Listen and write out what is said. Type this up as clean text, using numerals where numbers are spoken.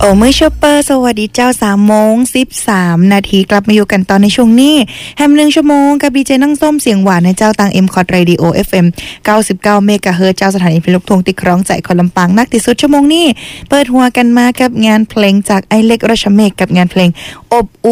มื้อชอปเปอร์สวัสดีเจ้า3:13 นาทีกลับมาอยู่กันตอนในช่วงนี้แฮม1ชั่วโมงกับดีเจนั่งส้มเสียงหวานในเจ้าตัง M-Cot Radio FM 99 เมกะเฮิรตซ์เจ้าสถานีเพลงลูกทุ่งติดครองใจคนลำปางนักที่สุดชั่วโมงนี้เปิดหัวกันมากับงานเพลงจากไอเล็กราชเมฆกับงานเพลงอบอุ่น